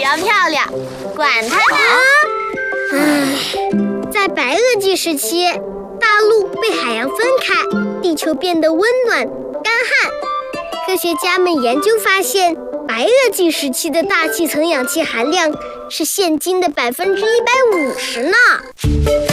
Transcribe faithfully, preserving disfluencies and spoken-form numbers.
要漂亮，管它呢。 唉，在白垩纪时期，大陆被海洋分开，地球变得温暖干旱。科学家们研究发现，白垩纪时期的大气层氧气含量是现今的百分之一百五十呢。